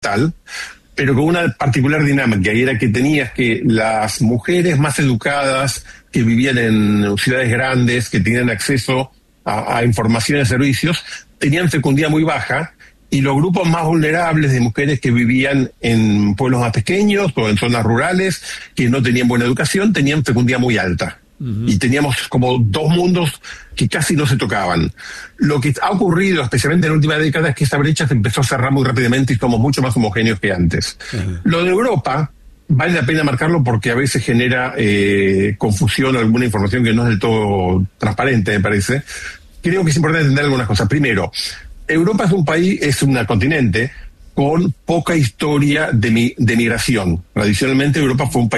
occidental, pero con una particular dinámica, y era que tenías que las mujeres más educadas, que vivían en ciudades grandes, que tenían acceso a información y servicios, tenían fecundidad muy baja, y los grupos más vulnerables de mujeres que vivían en pueblos más pequeños o en zonas rurales, que no tenían buena educación, tenían fecundidad muy alta. Y teníamos como dos mundos que casi no se tocaban. Lo que ha ocurrido, especialmente en la última década, es que esa brecha se empezó a cerrar muy rápidamente y somos mucho más homogéneos que antes. Lo de Europa vale la pena marcarlo porque a veces genera confusión, alguna información que no es del todo transparente, me parece. Creo que es importante entender algunas cosas. Primero, Europa es un continente con poca historia de migración. Tradicionalmente Europa fue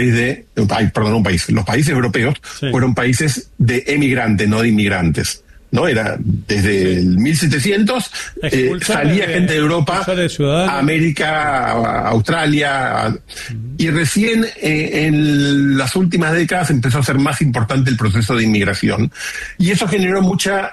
los países europeos fueron países de emigrantes, no de inmigrantes. ¿No? Era desde el 1700 salía gente de Europa a América, a Australia, y recién en las últimas décadas empezó a ser más importante el proceso de inmigración. Y eso generó mucha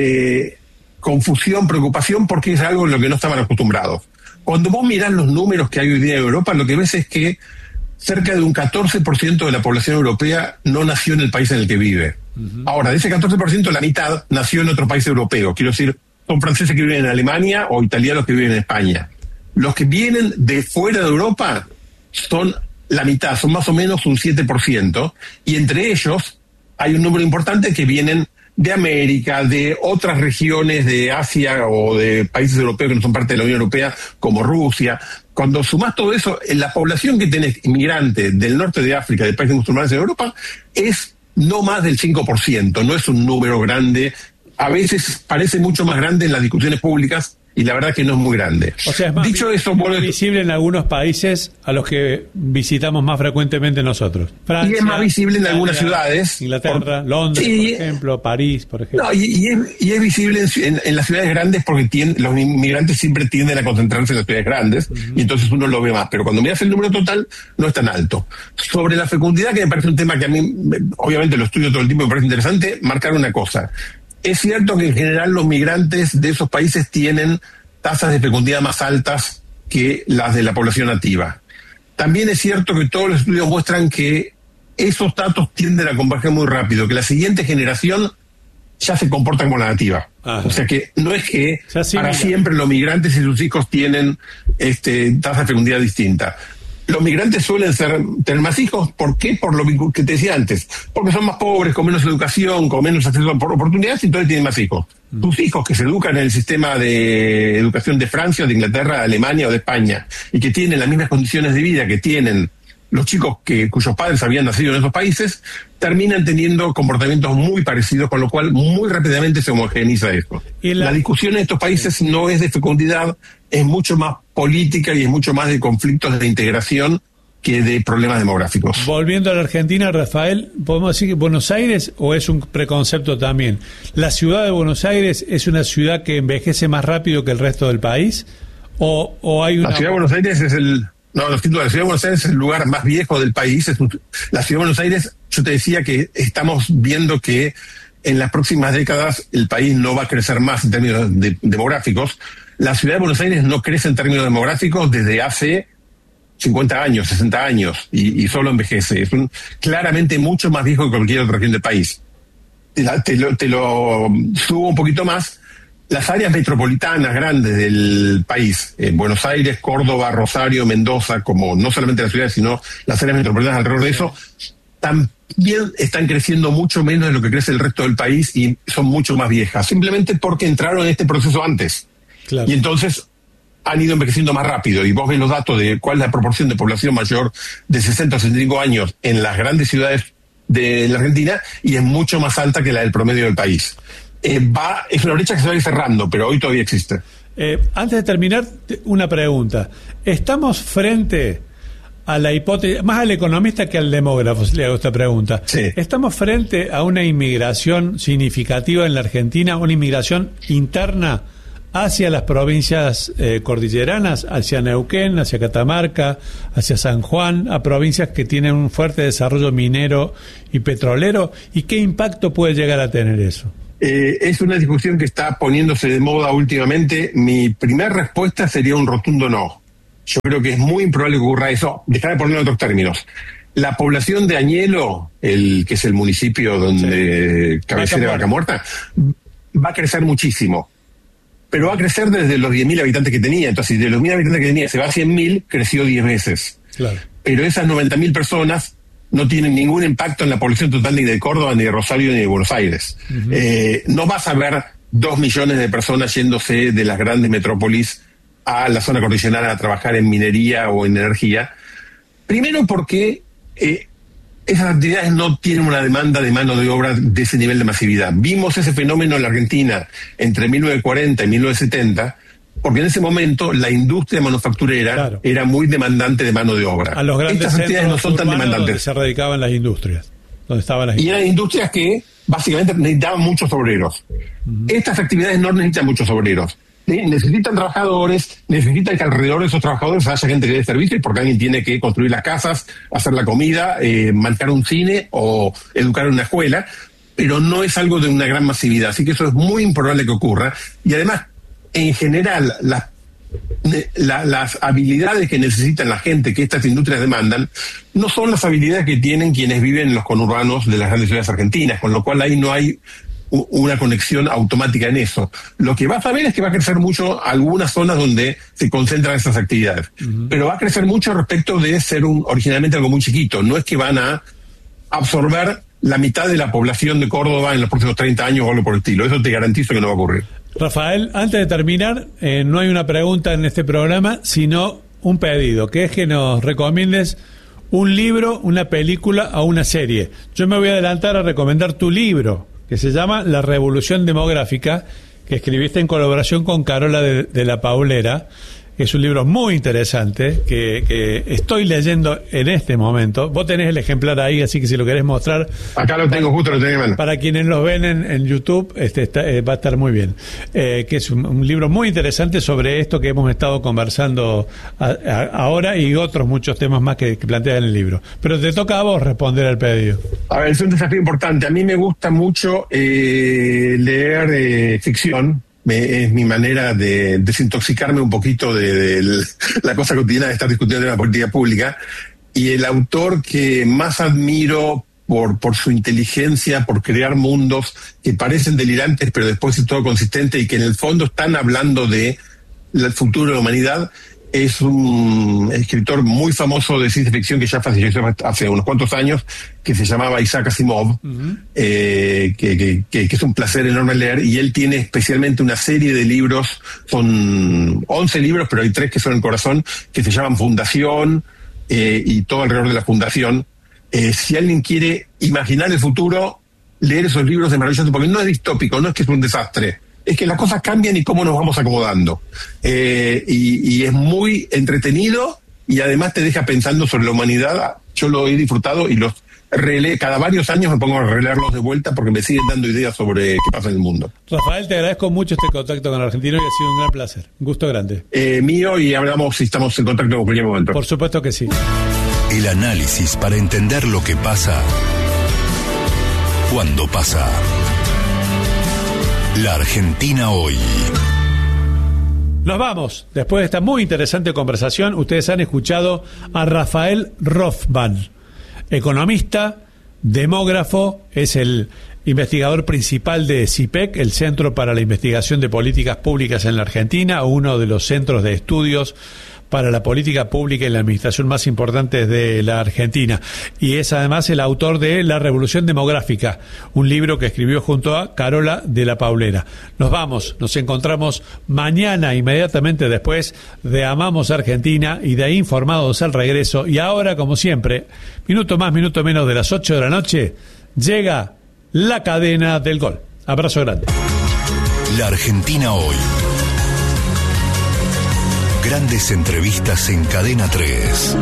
confusión, preocupación, porque es algo en lo que no estaban acostumbrados. Cuando vos mirás los números que hay hoy día en Europa, lo que ves es que cerca de un 14% de la población europea no nació en el país en el que vive. Ahora, de ese 14%, la mitad nació en otro país europeo. Quiero decir, son franceses que viven en Alemania o italianos que viven en España. Los que vienen de fuera de Europa son la mitad, son más o menos un 7%, y entre ellos hay un número importante que vienen de América, de otras regiones de Asia o de países europeos que no son parte de la Unión Europea, como Rusia. Cuando sumás todo eso, la población que tenés inmigrante del norte de África, de países musulmanes en Europa, es no más del 5%, no es un número grande. A veces parece mucho más grande en las discusiones públicas, y la verdad que no es muy grande. O sea, es más, visible en algunos países a los que visitamos más frecuentemente nosotros. Francia, y es más visible en algunas ciudades. Inglaterra, Londres, por ejemplo, París, por ejemplo. No, y es visible en las ciudades grandes porque los inmigrantes siempre tienden a concentrarse en las ciudades grandes, y entonces uno lo ve más. Pero cuando miras el número total, no es tan alto. Sobre la fecundidad, que me parece un tema que a mí, obviamente lo estudio todo el tiempo y me parece interesante, marcar una cosa. Es cierto que en general los migrantes de esos países tienen tasas de fecundidad más altas que las de la población nativa. También es cierto que todos los estudios muestran que esos datos tienden a converger muy rápido, que la siguiente generación ya se comporta como la nativa. O sea que no es que para siempre los migrantes y sus hijos tienen tasa de fecundidad distinta. Los migrantes suelen tener más hijos. ¿Por qué? Por lo que te decía antes. Porque son más pobres, con menos educación, con menos acceso a oportunidades, y entonces tienen más hijos. Tus hijos que se educan en el sistema de educación de Francia, de Inglaterra, de Alemania o de España, y que tienen las mismas condiciones de vida que tienen los chicos cuyos padres habían nacido en esos países, terminan teniendo comportamientos muy parecidos, con lo cual muy rápidamente se homogeniza esto. La discusión en estos países no es de fecundidad, es mucho más política y es mucho más de conflictos de integración que de problemas demográficos. Volviendo a la Argentina, Rafael, ¿podemos decir que Buenos Aires, o es un preconcepto también, la ciudad de Buenos Aires es una ciudad que envejece más rápido que el resto del país? ¿O hay una... La ciudad de Buenos Aires es la ciudad de Buenos Aires es el lugar más viejo del país. La ciudad de Buenos Aires, yo te decía que estamos viendo que en las próximas décadas el país no va a crecer más en términos demográficos. La ciudad de Buenos Aires no crece en términos demográficos desde hace 50 años, 60 años, y solo envejece. Es claramente mucho más viejo que cualquier otra región del país. Te lo subo un poquito más. Las áreas metropolitanas grandes del país, Buenos Aires, Córdoba, Rosario, Mendoza, como no solamente las ciudades, sino las áreas metropolitanas alrededor de eso, también están creciendo mucho menos de lo que crece el resto del país y son mucho más viejas, simplemente porque entraron en este proceso antes. Claro. Y entonces han ido envejeciendo más rápido, y vos ves los datos de cuál es la proporción de población mayor de 60 a 65 años en las grandes ciudades de la Argentina, y es mucho más alta que la del promedio del país. Es una brecha que se va a ir cerrando, pero hoy todavía existe. Antes de terminar, una pregunta. ¿Estamos frente a la hipótesis, más al economista que al demógrafo, le hago esta pregunta? Sí. ¿Estamos frente a una inmigración significativa en la Argentina, una inmigración interna hacia las provincias cordilleranas, hacia Neuquén, hacia Catamarca, hacia San Juan, a provincias que tienen un fuerte desarrollo minero y petrolero? ¿Y qué impacto puede llegar a tener eso? Es una discusión que está poniéndose de moda últimamente. Mi primera respuesta sería un rotundo no. yo creo que es muy improbable que ocurra eso. Déjame ponerlo en otros términos. La población de Añelo, que es el municipio donde cabecera Vaca Muerta, va a crecer muchísimo. Pero va a crecer desde los 10.000 habitantes que tenía. Entonces, si de los 1.000 habitantes que tenía se va a 100.000, creció 10 veces. Claro. Pero esas 90.000 personas no tienen ningún impacto en la población total ni de Córdoba, ni de Rosario, ni de Buenos Aires. No vas a ver 2 millones de personas yéndose de las grandes metrópolis a la zona cordillerana a trabajar en minería o en energía. Primero porque esas actividades no tienen una demanda de mano de obra de ese nivel de masividad. Vimos ese fenómeno en la Argentina entre 1940 y 1970, porque en ese momento la industria manufacturera era muy demandante de mano de obra. A los grandes Estas actividades no son tan demandantes. Donde se radicaban las industrias. Donde estaban las industrias. Y eran industrias que básicamente necesitaban muchos obreros. Estas actividades no necesitan muchos obreros. Necesitan trabajadores, necesitan que alrededor de esos trabajadores haya gente que dé servicio, porque alguien tiene que construir las casas, hacer la comida, manejar un cine o educar en una escuela, pero no es algo de una gran masividad, así que eso es muy improbable que ocurra. Y además, en general, las habilidades que necesitan la gente que estas industrias demandan no son las habilidades que tienen quienes viven en los conurbanos de las grandes ciudades argentinas, con lo cual ahí no hay una conexión automática en eso. Lo que vas a ver es que va a crecer mucho algunas zonas donde se concentran esas actividades, pero va a crecer mucho respecto de ser originalmente algo muy chiquito. No es que van a absorber la mitad de la población de Córdoba en los próximos 30 años o algo por el estilo. Eso te garantizo que no va a ocurrir. Rafael, antes de terminar, no hay una pregunta en este programa, sino un pedido, que es que nos recomiendes un libro, una película o una serie. Yo me voy a adelantar a recomendar tu libro, que se llama La Revolución Demográfica, que escribiste en colaboración con Carola de la Paulera. Es un libro muy interesante que estoy leyendo en este momento. Vos tenés el ejemplar ahí, así que si lo querés mostrar... Acá lo tengo, justo lo tengo en mano. Para quienes lo ven en YouTube, va a estar muy bien. Que es un libro muy interesante sobre esto que hemos estado conversando ahora y otros muchos temas más que planteas en el libro. Pero te toca a vos responder al pedido. A ver, es un desafío importante. A mí me gusta mucho leer ficción. Es mi manera de desintoxicarme un poquito de la cosa cotidiana de estar discutiendo de la política pública. Y el autor que más admiro por su inteligencia, por crear mundos que parecen delirantes, pero después es todo consistente y que en el fondo están hablando de el futuro de la humanidad, es un escritor muy famoso de ciencia ficción que ya falleció hace unos cuantos años, que se llamaba Isaac Asimov, que es un placer enorme leer, y él tiene especialmente una serie de libros, son 11 libros, pero hay 3 que son en el corazón, que se llaman Fundación, y todo alrededor de la Fundación. Si alguien quiere imaginar el futuro, leer esos libros es maravilloso, porque no es distópico, no es que es un desastre, es que las cosas cambian y cómo nos vamos acomodando. Y es muy entretenido y además te deja pensando sobre la humanidad. Yo lo he disfrutado y los releo. Cada varios años me pongo a releerlos de vuelta porque me siguen dando ideas sobre qué pasa en el mundo. Rafael, te agradezco mucho este contacto con el argentino y ha sido un gran placer. Un gusto grande. Mío, y hablamos si estamos en contacto en cualquier momento. Por supuesto que sí. El análisis para entender lo que pasa cuando pasa. La Argentina hoy. Nos vamos. Después de esta muy interesante conversación, ustedes han escuchado a Rafael Rothman, economista, demógrafo, es el investigador principal de CIPEC, el Centro para la Investigación de Políticas Públicas en la Argentina, uno de los centros de estudios para la política pública y la administración más importantes de la Argentina. Y es además el autor de La Revolución Demográfica, un libro que escribió junto a Carola de la Paulera. Nos vamos, nos encontramos mañana, inmediatamente después de Amamos Argentina y de Informados al Regreso. Y ahora, como siempre, minuto más, minuto menos de las 8 de la noche, llega la cadena del gol. Abrazo grande. La Argentina hoy. Grandes entrevistas en Cadena 3.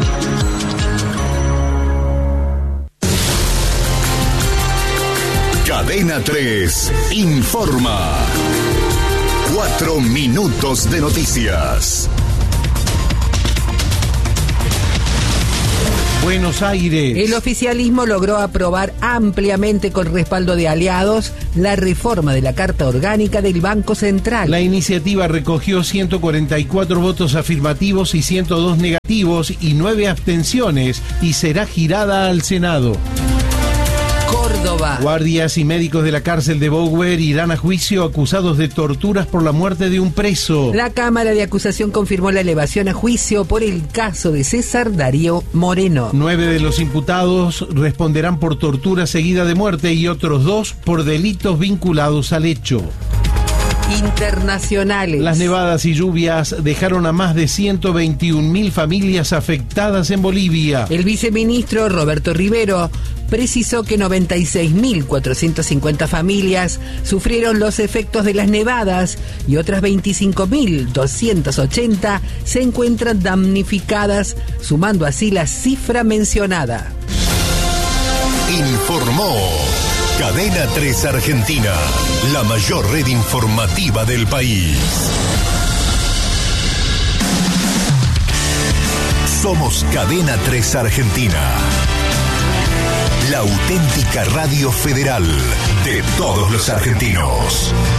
Cadena 3 informa. 4 minutos de noticias. Buenos Aires. El oficialismo logró aprobar ampliamente con respaldo de aliados la reforma de la Carta Orgánica del Banco Central. La iniciativa recogió 144 votos afirmativos y 102 negativos y 9 abstenciones y será girada al Senado. Córdoba. Guardias y médicos de la cárcel de Bower irán a juicio acusados de torturas por la muerte de un preso. La Cámara de Acusación confirmó la elevación a juicio por el caso de César Darío Moreno. 9 de los imputados responderán por tortura seguida de muerte y otros 2 por delitos vinculados al hecho. Internacionales. Las nevadas y lluvias dejaron a más de 121.000 familias afectadas en Bolivia. El viceministro Roberto Rivero precisó que 96.450 familias sufrieron los efectos de las nevadas y otras 25.280 se encuentran damnificadas, sumando así la cifra mencionada. Informó Cadena 3 Argentina, la mayor red informativa del país. Somos Cadena 3 Argentina, la auténtica radio federal de todos los argentinos.